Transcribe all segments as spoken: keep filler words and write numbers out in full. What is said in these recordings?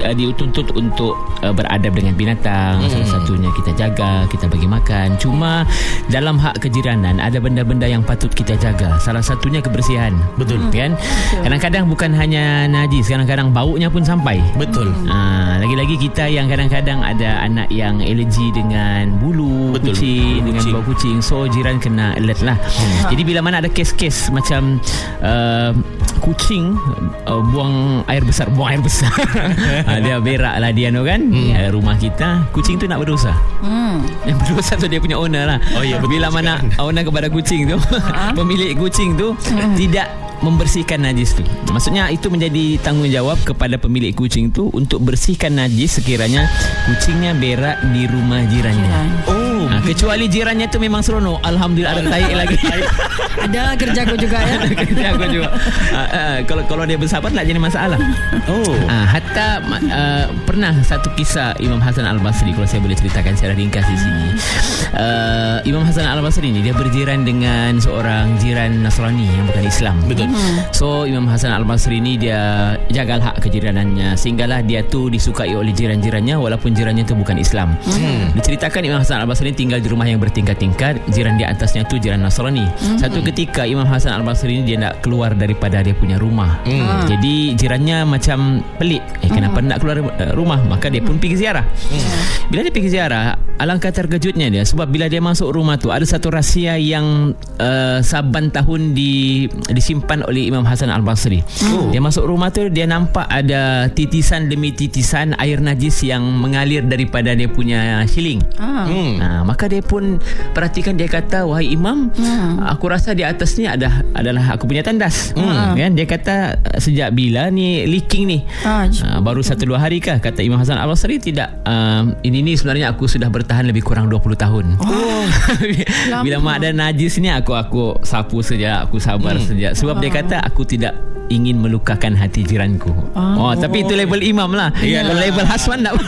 uh, dituntut untuk uh, beradab dengan binatang. Hmm. Salah satunya kita jaga, kita bagi makan. Cuma dalam hak kejiranan ada benda-benda yang patut kita jaga. Salah satunya kebersihan. Betul. Kan? Betul. Kadang-kadang bukan hanya najis, kadang-kadang baunya pun sampai. Betul. Uh, lagi-lagi kita yang kadang-kadang ada anak yang alergi dengan bulu Betul. kucing, Bulu dengan kucing. bau kucing, so jiran kena alert lah. Hmm. Jadi bila mana ada kes-kes macam uh, kucing uh, buang air besar, buang air besar, uh, dia berak lah dia tu kan, hmm. uh, rumah kita, kucing tu nak berdosa. Hmm. Yang berdosa tu dia punya owner lah. Oh ya, bila mana owner kepada kucing tu, pemilik kucing tu hmm. tidak membersihkan najis tu. Maksudnya itu menjadi tanggungjawab kepada pemilik kucing tu untuk bersihkan najis sekiranya kucingnya berak di rumah jirannya. Oh, ha, kecuali jirannya tu memang seronok. Alhamdulillah ada tai lagi. Ada kerja aku juga ya. Ada kerja aku juga. Ha, ha, kalau kalau dia bersabar tak jadi masalah. Oh. Ha, hatta uh, pernah satu kisah Imam Hasan Al-Basri, kalau saya boleh ceritakan secara ringkas di sini. Uh, Imam Hasan Al-Basri ni dia berjiran dengan seorang jiran Nasrani yang bukan Islam. Betul. Hmm. So Imam Hasan Al-Basri ni dia jaga hak kejiranannya, sehinggalah dia tu disukai oleh jiran-jirannya walaupun jirannya tu bukan Islam. Hmm. Diceritakan Imam Hasan Al-Basri tinggal di rumah yang bertingkat-tingkat, jiran di atasnya tu jiran Nasrani. Hmm. Satu ketika Imam Hasan Al-Basri ni dia nak keluar daripada dia punya rumah. Hmm. Jadi jirannya macam pelik, eh kenapa hmm. nak keluar rumah? Maka dia pun pergi ziarah. Hmm. Bila dia pergi ziarah, alangkah terkejutnya dia, sebab bila dia masuk rumah tu ada satu rahsia yang uh, saban tahun di disimpan oleh Imam Hasan Al-Basri. Oh. Dia masuk rumah tu, dia nampak ada titisan demi titisan air najis yang mengalir daripada dia punya siling. Ah. Hmm. Nah, maka dia pun perhatikan, dia kata, wahai Imam, hmm. aku rasa di atas ni ada adalah aku punya tandas. Hmm. Kan? Dia kata, sejak bila ni leaking ni? Ah. Uh, baru satu dua hari kah? Kata Imam Hasan Al-Basri, tidak. Uh, ini ni sebenarnya aku sudah bertahan lebih kurang dua puluh tahun. Oh. Bila mak ada najis ni, aku aku sapu saja, aku sabar hmm. saja. Sebab dia kata aku tidak ingin melukakan hati jiranku. Oh, oh tapi itu label imam lah. Yeah. Kalau label Haswan tak.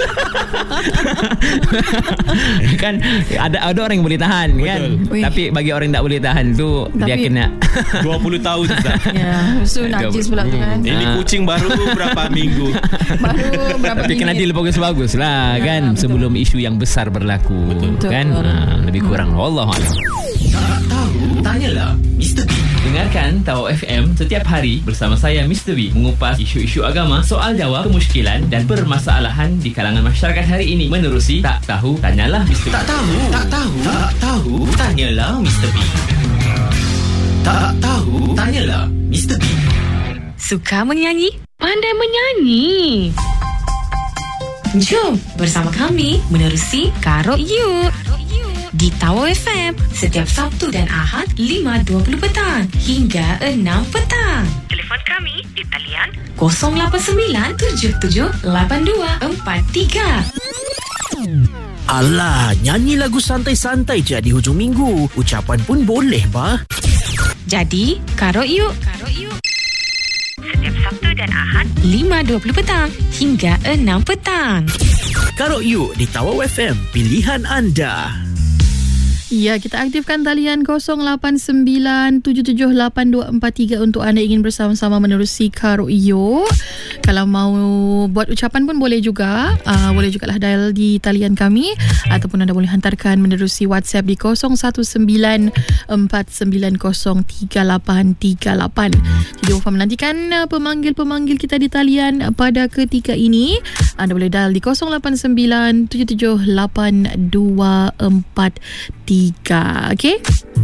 Kan ada ada orang yang boleh tahan. Betul. Kan. Wih. Tapi bagi orang yang tak boleh tahan tu, tapi dia kena dua puluh tahun Ustaz. Ya, so najis pula tu kan. Ini kucing baru berapa minggu. Baru berapa tapi kena deal bagus-bagus lah, ya, kan, betul. Sebelum isu yang besar berlaku. Betul. Kan. Ha, lebih kurang wallahualam. Tak tahu, tanyalah Mister B. Dengarkan Tahu F M setiap hari bersama saya Mister B mengupas isu-isu agama, soal jawab, kemusykilan dan permasalahan di kalangan masyarakat hari ini menerusi Tak Tahu Tanyalah Mister B. Tak tahu, tak tahu, tak tahu, tanyalah Mister B. Tak tahu, tanyalah Mister B. Suka menyanyi? Pandai menyanyi. Jom bersama kami menerusi Karok You di Tahu F M setiap Sabtu dan Ahad lima dua puluh petang hingga enam petang. Telefon kami di talian kosong lapan sembilan tujuh tujuh lapan dua empat tiga. Alah, nyanyi lagu santai-santai je di hujung minggu. Ucapan pun boleh, bah. Jadi, karok yuk. Karok yuk. Setiap Sabtu dan Ahad lima dua puluh petang hingga enam petang. Karok yuk di Tahu F M, pilihan anda. Ya, kita aktifkan talian kosong lapan sembilan tujuh tujuh lapan dua empat tiga untuk anda ingin bersama-sama menerusi Karok Yo. Kalau mau buat ucapan pun boleh juga. Uh, boleh jugalah dial di talian kami ataupun anda boleh hantarkan menerusi WhatsApp di kosong satu sembilan empat sembilan kosong tiga lapan tiga lapan. Jadi Wafa menantikan uh, pemanggil-pemanggil kita di talian pada ketika ini. Anda boleh dial di kosong lapan sembilan tujuh tujuh lapan dua empat tiga. Okey?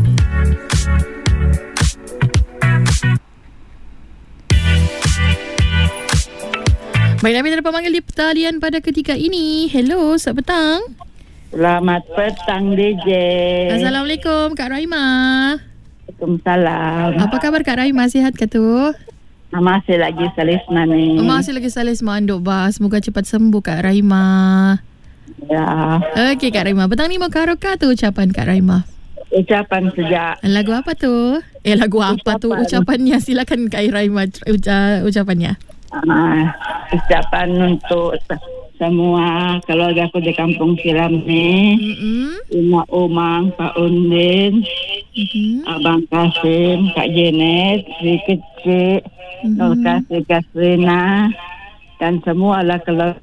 Baik, kami ada pemanggil di talian pada ketika ini. Hello, selamat petang. Selamat petang D J. Assalamualaikum Kak Raima. Waalaikumsalam. Apa khabar Kak Raima? Sihat ke tu? Masih lagi salisma ni. Oh, masih lagi salisma anduk bah. Semoga cepat sembuh Kak Raima. Ya. Okey Kak Raima, petang ni mau karaoke tu ucapan Kak Raima. Ucapan sejak. Lagu apa tu? Eh lagu apa ucapan tu ucapannya? Silakan Kak Raima uca- ucapannya. Uh, ucapan untuk semua keluarga aku di kampung Silam ni. Mm-hmm. Imak Umang, Pak Undin, mm-hmm. Abang Kasim, Kak Janet, Sri Kecik, mm-hmm. Nur Kasih Kasrina dan semua lah keluarga